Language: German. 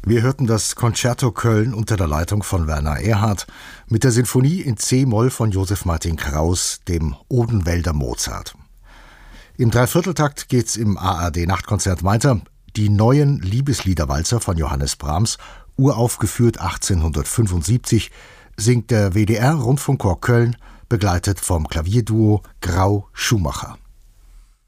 Wir hörten das Concerto Köln unter der Leitung von Werner Erhardt mit der Sinfonie in C-Moll von Josef Martin Kraus, dem Odenwälder Mozart. Im Dreivierteltakt geht's im ARD-Nachtkonzert weiter. Die neuen Liebesliederwalzer von Johannes Brahms, uraufgeführt 1875, singt der WDR-Rundfunkchor Köln, begleitet vom Klavierduo Grau-Schumacher.